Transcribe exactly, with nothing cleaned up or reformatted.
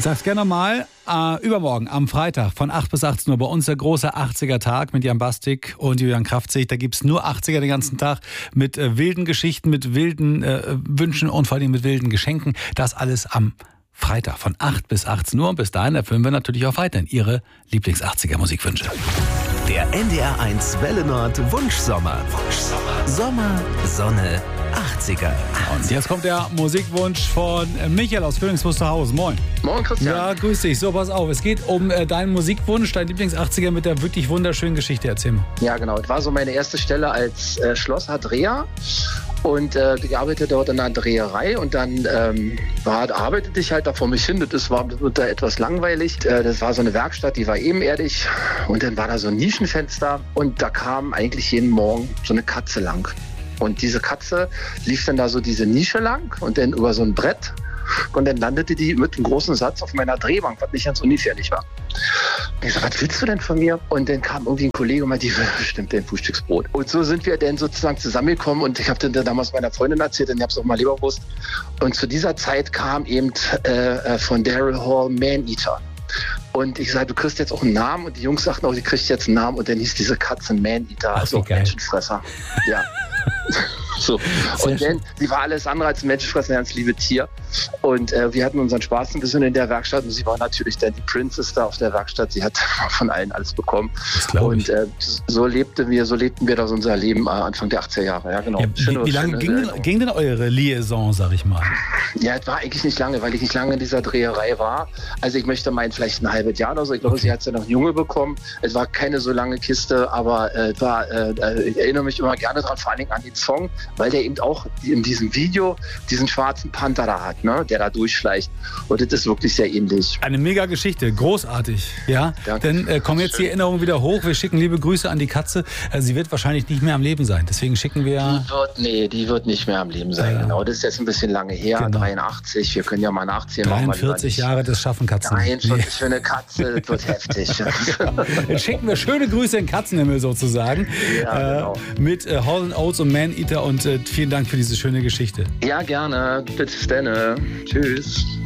Sag's gerne mal, äh, übermorgen am Freitag von acht bis achtzehn Uhr bei uns der große achtziger-Tag mit Jan Bastik und Julian Kraftzig. Da gibt's nur achtziger den ganzen Tag mit äh, wilden Geschichten, mit wilden äh, Wünschen und vor allem mit wilden Geschenken. Das alles am Freitag von acht bis achtzehn Uhr. Und bis dahin erfüllen wir natürlich auch weiterhin Ihre Lieblings-achtziger-Musikwünsche. Der N D R eins Welle Nord Wunschsommer. Wunschsommer. Sommer, Sonne, achtziger. Und jetzt kommt der Musikwunsch von Michael aus Königs Wusterhausen. Moin. Moin, Christian. Ja, grüß dich. So, pass auf. Es geht um äh, deinen Musikwunsch, dein Lieblings-achtziger mit der wirklich wunderschönen Geschichte. Erzähl mal. Ja, genau. Das war so meine erste Stelle als äh, Schlosser Dreher. Und äh, ich arbeitete dort in einer Dreherei und dann ähm, war, arbeitete ich halt da vor mich hin. Das war da etwas langweilig. Äh, das war so eine Werkstatt, die war ebenerdig. Und dann war da so ein Nischenfenster und da kam eigentlich jeden Morgen so eine Katze lang. Und diese Katze lief dann da so diese Nische lang und dann über so ein Brett. Und dann landete die mit einem großen Satz auf meiner Drehbank, was nicht ganz ungefährlich war. Und ich so, was willst du denn von mir? Und dann kam irgendwie ein Kollege und meinte, die will bestimmt dein Frühstücksbrot. Und so sind wir dann sozusagen zusammengekommen und ich habe dann damals meiner Freundin erzählt und ich habe es auch mal Leberwurst. Und zu dieser Zeit kam eben äh, von Daryl Hall Man-Eater. Und ich sage, du kriegst jetzt auch einen Namen. Und die Jungs sagten auch, die kriegst jetzt einen Namen. Und dann hieß diese Katze Man-Eater, also auch Menschenfresser. Ja. So. Und dann, sie war alles andere als ein Menschenfresser, ein ganz liebe Tier. Und äh, wir hatten unseren Spaß ein bisschen in der Werkstatt und sie war natürlich dann die Princess da auf der Werkstatt. Sie hat von allen alles bekommen. Und äh, so lebten wir, so lebten wir das unser Leben äh, Anfang der achtziger Jahre. Ja, genau. Ja, wie wie lange ging, ging denn eure Liaison, sag ich mal? Ja, es war eigentlich nicht lange, weil ich nicht lange in dieser Dreherei war. Also ich möchte meinen, vielleicht ein halbes Jahr oder so. Ich glaube, okay. Sie hat es ja noch Junge bekommen. Es war keine so lange Kiste, aber äh, war, äh, ich erinnere mich immer gerne daran, vor allen Dingen an den Song, weil der eben auch in diesem Video diesen schwarzen Panther da hat, ne, der da durchschleicht. Und das ist wirklich sehr ähnlich. Eine mega Geschichte, großartig. Ja, Danke. Dann äh, kommen jetzt Schön. die Erinnerungen wieder hoch. Wir schicken liebe Grüße an die Katze. Äh, sie wird wahrscheinlich nicht mehr am Leben sein. Deswegen schicken wir... Die wird, nee, die wird nicht mehr am Leben sein. Ja. Genau, das ist jetzt ein bisschen lange her. Genau. dreiundachtzig, wir können ja mal nachziehen. dreiundvierzig Jahre, das schaffen Katzen. Nein, schon für eine Katze, das wird heftig. Dann schicken wir schöne Grüße in den Katzenhimmel sozusagen. Ja, genau. äh, mit äh, Hall and Oates und Man-Eater und äh, vielen Dank für diese schöne Geschichte. Ja, gerne. Bis dann. Tschüss.